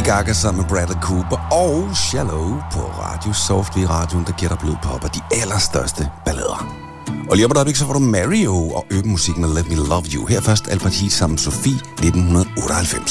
Gaga sammen med Bradley Cooper og Shallow på Radio Soft i radioen, der giver dig blodpop af de allerstørste ballader. Og lige op et øjeblik, så får du Mario og Urban Musik med Let Me Love You. Her først Albert Heat sammen med Sofie 1998.